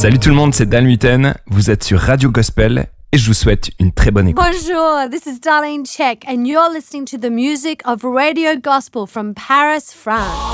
Salut tout le monde, c'est Dan Muten. Vous êtes sur Radio Gospel et je vous souhaite une très bonne écoute. Bonjour, this is Darlene Check and you're listening to the music of Radio Gospel from Paris, France.